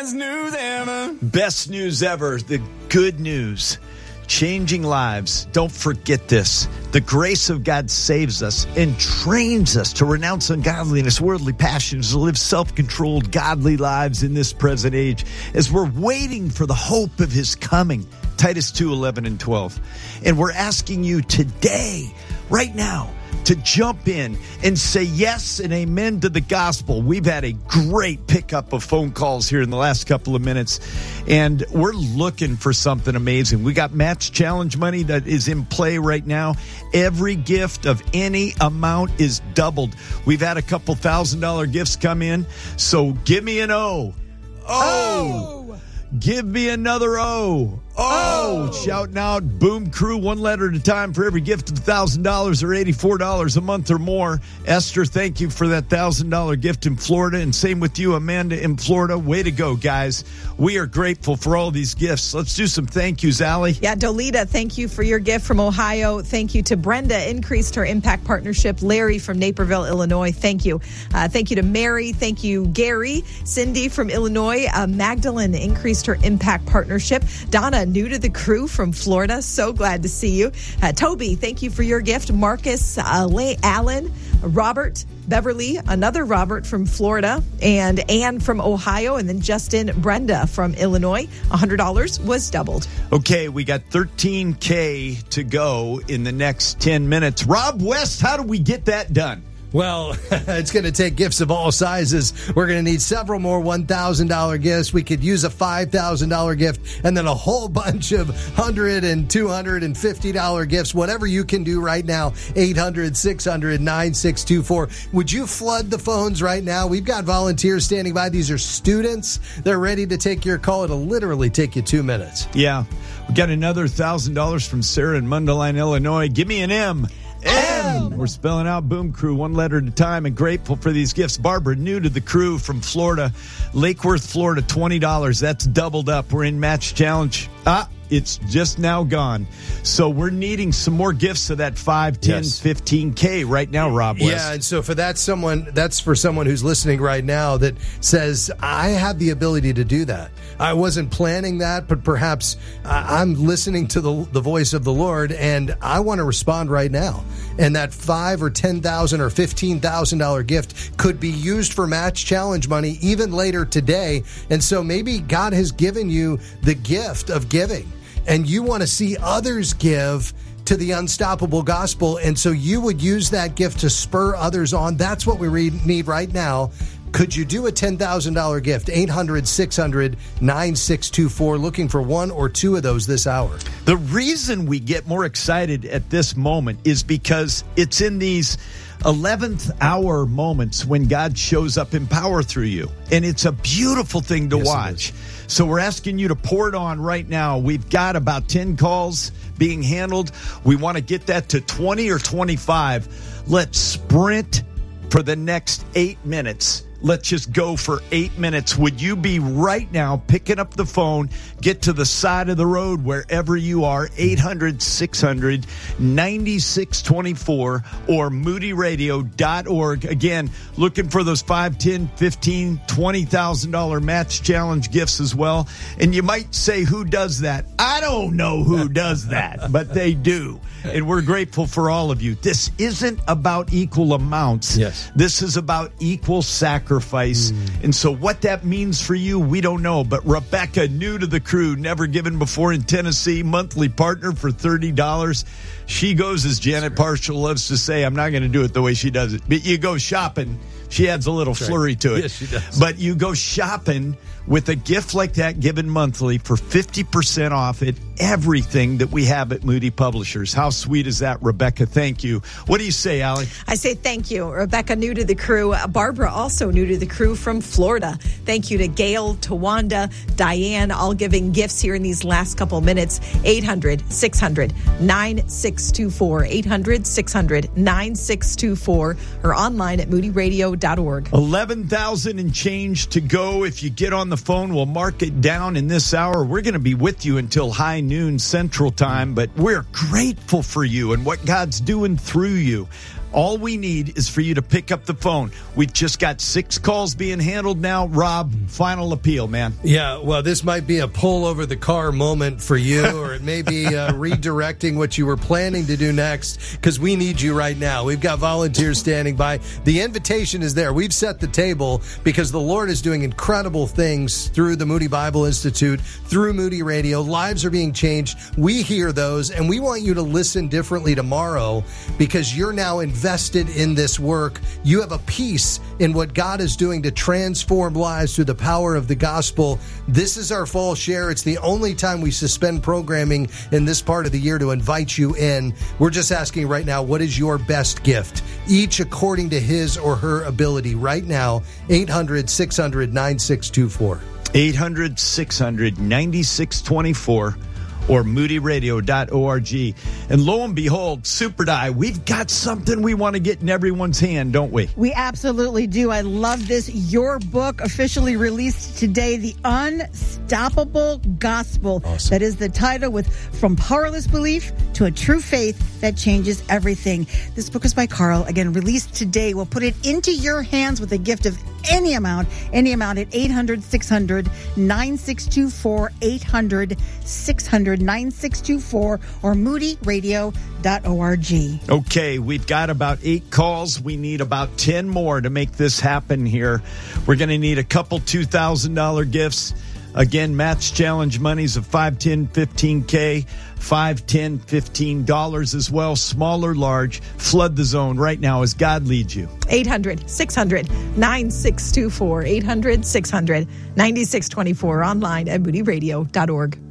best news ever. Best news ever. The good news. Changing lives. Don't forget this. The grace of God saves us and trains us to renounce ungodliness, worldly passions, to live self-controlled, godly lives in this present age as we're waiting for the hope of his coming. Titus 2:11 and 12. And we're asking you today, right now, to jump in and say yes and amen to the gospel. We've had a great pickup of phone calls here in the last couple of minutes, and we're looking for something amazing. We got Match Challenge money that is in play right now. Every gift of any amount is doubled. We've had a couple $1,000 gifts come in, so give me an O. Oh! Give me another O. Oh, shouting out Boom Crew, one letter at a time for every gift of $1,000 or $84 a month or more. Esther, thank you for that $1,000 gift in Florida. And same with you, Amanda, in Florida. Way to go, guys. We are grateful for all these gifts. Let's do some thank yous, Allie. Yeah, Dolita, thank you for your gift from Ohio. Thank you to Brenda, increased her impact partnership. Larry from Naperville, Illinois, thank you. Thank you to Mary. Thank you, Gary. Cindy from Illinois. Magdalene increased her impact partnership. Donna, new to the crew from Florida. So glad to see you. Toby, thank you for your gift. Marcus, Allen, Robert, Beverly, another Robert from Florida, and Ann from Ohio, and then Justin, Brenda from Illinois. $100 was doubled. Okay, we got $13K to go in the next 10 minutes. Rob West, how do we get that done? Well, it's going to take gifts of all sizes. We're going to need several more $1,000 gifts. We could use a $5,000 gift and then a whole bunch of $100 and $200 and $50 gifts. Whatever you can do right now, 800-600-9624. Would you flood the phones right now? We've got volunteers standing by. These are students. They're ready to take your call. It'll literally take you 2 minutes. Yeah. We got another $1,000 from Sarah in Mundelein, Illinois. Give me an M. M. We're spelling out Boom Crew one letter at a time, and grateful for these gifts. Barbara, new to the crew from Florida, Lake Worth, Florida, $20. That's doubled up. We're in Match Challenge. It's just now gone. So we're needing some more gifts of that 5, 10, yes. 15K right now, Rob West. Yeah, and so that's for someone who's listening right now that says, I have the ability to do that. I wasn't planning that, but perhaps I'm listening to the voice of the Lord, and I want to respond right now. And that $5,000 or $10,000 or $15,000 gift could be used for Match Challenge money even later today. And so maybe God has given you the gift of giving, and you want to see others give to the unstoppable gospel. And so you would use that gift to spur others on. That's what we need right now. Could you do a $10,000 gift? 800-600-9624. Looking for one or two of those this hour. The reason we get more excited at this moment is because it's in these 11th hour moments when God shows up in power through you. And it's a beautiful thing to watch. So we're asking you to pour it on right now. We've got about 10 calls being handled. We want to get that to 20 or 25. Let's sprint for the next 8 minutes. Let's just go for 8 minutes. Would you be right now picking up the phone, get to the side of the road wherever you are, 800-600-9624 or moodyradio.org. Again, looking for those $5, $10, $15, $20,000 Match Challenge gifts as well. And you might say, who does that? I don't know who does that, but they do. And we're grateful for all of you. This isn't about equal amounts. Yes. This is about equal sacrifice. And so what that means for you, we don't know. But Rebecca, new to the crew, never given before in Tennessee, monthly partner for $30. She goes, as Janet Parshall loves to say, I'm not going to do it the way she does it. But you go shopping. She adds a little flurry to it. Yes, she does. But you go shopping with a gift like that given monthly for 50% off at everything that we have at Moody Publishers. How sweet is that, Rebecca? Thank you. What do you say, Allie? I say thank you. Rebecca, new to the crew. Barbara, also new to the crew from Florida. Thank you to Gail, Tawanda, Diane, all giving gifts here in these last couple minutes. 800-600-9624. 800-600-9624 or online at moodyradio.org. 11,000 and change to go. If you get on the phone, we'll mark it down in this hour. We're going to be with you until high noon Central Time, but we're grateful for you and what God's doing through you. All we need is for you to pick up the phone. We've just got 6 calls being handled now. Rob, final appeal, man. Yeah, well, this might be a pull over the car moment for you, or it may be redirecting what you were planning to do next, because we need you right now. We've got volunteers standing by. The invitation is there. We've set the table because the Lord is doing incredible things through the Moody Bible Institute, through Moody Radio. Lives are being changed. We hear those, and we want you to listen differently tomorrow because you're now invested in this work. You have a piece in what God is doing to transform lives through the power of the gospel. This is our fall share. It's the only time we suspend programming in this part of the year to invite you in. We're just asking right now, what is your best gift? Each according to his or her ability. Right now, 800-600-9624. 800-600-9624. or moodyradio.org. And lo and behold, Super Die, we've got something we want to get in everyone's hand, don't we? We absolutely do. I love this. Your book officially released today, The Unstoppable Gospel. Awesome. That is the title, with From Powerless Belief to a True Faith That Changes Everything. This book is by Carl. Again, released today. We'll put it into your hands with a gift of any amount at 800-600-9624, 800-600-9624, or moodyradio.org. Okay, we've got about 8 calls. We need about 10 more to make this happen here. We're going to need a couple $2,000 gifts. Again, Matt's challenge monies of $5, $10, $15K, $5, $10, $15 as well. Small or large, flood the zone right now as God leads you. 800-600-9624, 800-600-9624, online at moodyradio.org.